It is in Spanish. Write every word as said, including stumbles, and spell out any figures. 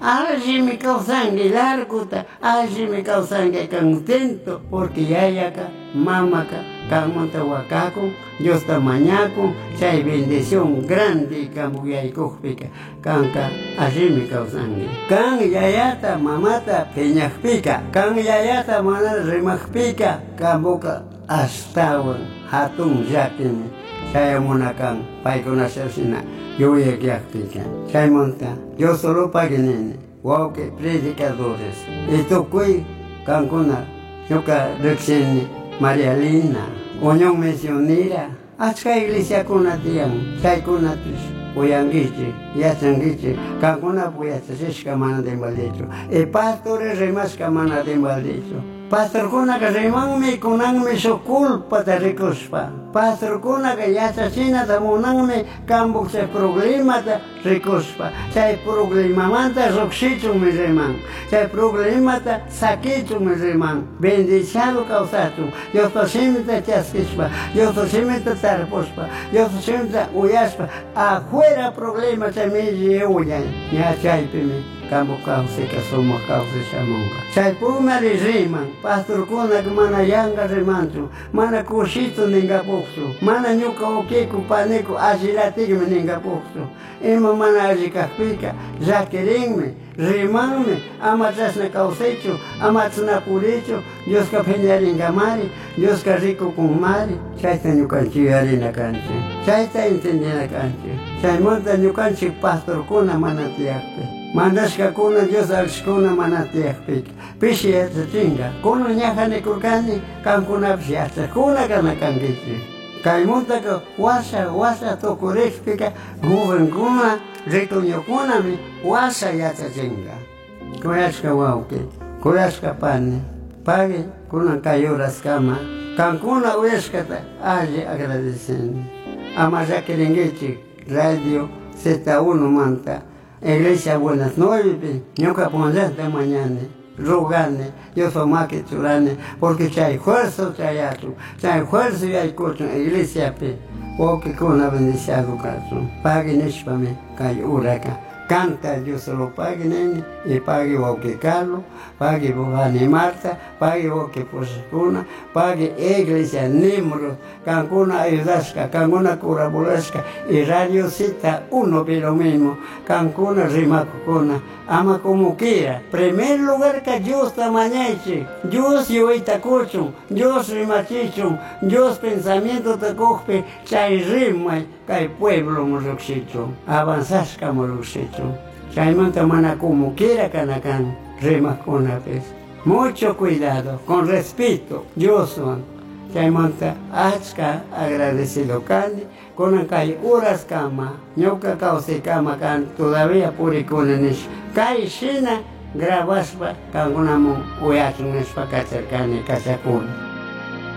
allí me causangue larguta, allí me causangue contento, porque ya ya acá, mamá acá, camonta huacaco, Dios está mañaco, chay bendición grande, camu ya y cojpica, canca, allí me causangue. Can yayata, mamata, peñajpica, can yayata, mana remajpica, camoca, hasta hatun yakin, chay monacan, paikona sasina. Yo voy a quedar Chay monta, yo solo pagué wow que predicadores. Esto fue Cancuna, yo que recién María Lina, Oñón Misionera, hasta iglesia con la tía, chay con la tus, Oyanguiche, Yachanguiche, Cancuna pues se camana de maldito. El pastor es remas camana de maldito. Pastor kuna ka remang me kunang me so culpa de recospa. Pastor kuna ka yasa sina ta munang me cambok se problema ta recospa. Sai problema manta roxicho me remang. Sai problema ta saquito me remang. Bendiciado causatu. Yo to simita chasquispa. Yo to simita tarpospa. Yo to simita uyaspa. Afuera problema ta me lleuyan. Ya chai pime. Campo causa que somos causa chamonga. Chay puma de riman, pastor kuna que mana yanga remantu, mana cosito ninga poxo, mana nyuka okeku paneco agiratigme ninga poxo. Ema mana ajikapica, jaquerenme, rimanme, amatas na causecho, amats na purecho, Dios ka peñaringa mari, Dios ka rico con mari, chay ta nyukanchi harina canchi, chay ta entendina canchi, chay monta nyukanchi pastor kuna mana tiakpe. Mandas ka kuna Dios al skuna manatiakpik. Pishi yata chinga. Kuna nyahane kurkani kan kuna psi hasta kuna kana kangichi. Kaimunta ka wasa wasa to kurexpika guven kuna retoño kuna mi wasa yata chinga. Koyaska wauke. Koyaska pane. Pague kuna kayoras kama. Kan kuna ueskata aje agradecen. Amaya kerengechi radio Z uno manta. Iglesia, buenas noches, yo que pondré de mañana, rogarle, yo soy más que churane, porque si hay fuerza, si hay atu, si hay fuerza y hay coche, iglesia, porque con la bendición de caso, paguen eso para mí, que hay huraca. Canta, yo solo pague nene, y pague vos que Carlos, pague vos Ana Marta, pague vos que Poscuna, pague iglesia, Nimro, Cancuna ayudasca, Cancuna curabolesca, y Radio Cita uno pero mismo, Cancuna rimacona, ama como quiera. Primer lugar que Dios tamañeche, Dios yo itacucho, Dios rimachicho, Dios pensamiento te coge, chay rima, chay pueblo moroxito, avanzas como moroxito. Chay monta mana como quiera canacan, rima con la pez. Mucho cuidado, con respeto, Dios son. Chay monta achka agradecido cani, con acá horas cama, ñoca causa cama can todavía puri con enish. Cay shina grabaspa, cangunamo uyachun espa kacercani kachakun.